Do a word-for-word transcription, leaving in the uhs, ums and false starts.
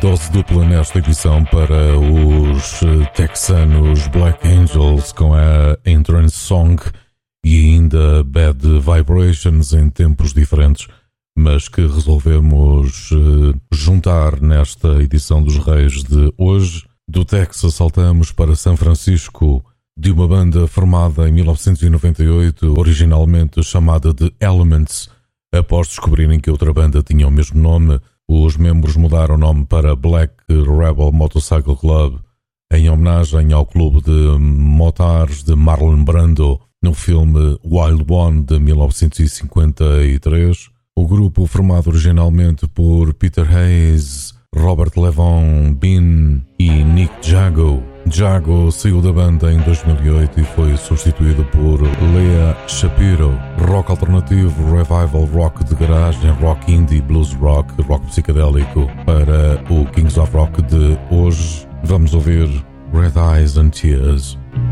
Dose dupla nesta edição para os texanos Black Angels com a Entrance Song e ainda Bad Vibrations em tempos diferentes, mas que resolvemos juntar nesta edição dos Reis de hoje. Do Texas saltamos para São Francisco, de uma banda formada em mil novecentos e noventa e oito, originalmente chamada The Elements. Após descobrirem que outra banda tinha o mesmo nome, os membros mudaram o nome para Black Rebel Motorcycle Club, em homenagem ao clube de motards de Marlon Brando no filme Wild One de mil novecentos e cinquenta e três. O grupo, formado originalmente por Peter Hayes, Robert Levon, Bean e Nick Jago. Jago saiu da banda em dois mil e oito e foi substituído por Leah Shapiro. Rock alternativo, revival rock de garagem, rock indie, blues rock, rock psicadélico. Para o Kings of Rock de hoje, vamos ouvir Red Eyes and Tears.